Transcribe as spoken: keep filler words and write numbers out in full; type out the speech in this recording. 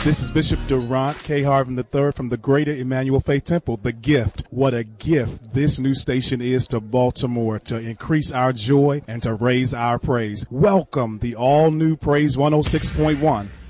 This is Bishop Durant K. Harvin the third from the Greater Emmanuel Faith Temple. The gift. What a gift this new station is to Baltimore to increase our joy and to raise our praise. Welcome the all-new Praise one oh six point one.